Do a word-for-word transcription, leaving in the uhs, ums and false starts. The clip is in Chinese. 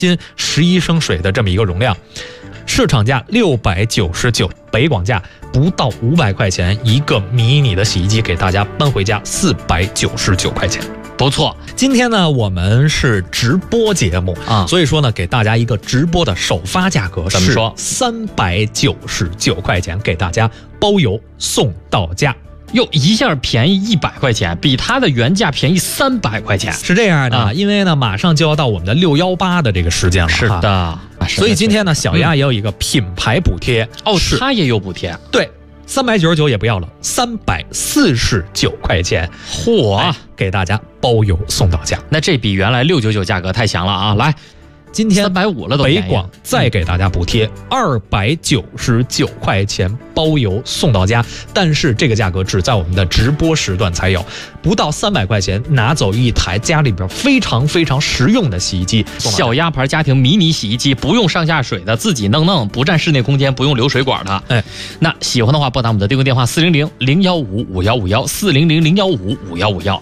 斤十一升水的这么一个容量，市场价六百九十九，北广价不到五百块钱一个迷你的洗衣机，给大家搬回家四百九十九块钱。 不错， 今天呢我们是直播节目啊， 所以说呢给大家一个直播的首发价格， 怎么说？ 三百九十九块钱，给大家包邮送到家。 又一下便宜一百块钱，比它的原价便宜三百块钱。 是这样的，啊、因为呢马上就要到我们的六一八的这个时间了。 是的， 啊、所以今天呢小鸭也有一个品牌补贴、 嗯、哦，它也有补贴。 对。三百九十九也不要了，三百四十九块钱， 嚯、哎， 给大家包邮送到家。 那这比原来六九九价格太强了啊！来， 今天三百五了都。 北广再给大家补贴二百九十九块钱，包邮送到家。但是这个价格只在我们的直播时段才有，不到三百块钱拿走一台家里边非常非常实用的洗衣机， 小鸭牌家庭迷你洗衣机，不用上下水的，自己弄弄，不占室内空间，不用流水管的。哎，那喜欢的话拨打我们的订购电话四零零零幺五五幺五幺四零零零幺五五幺五幺。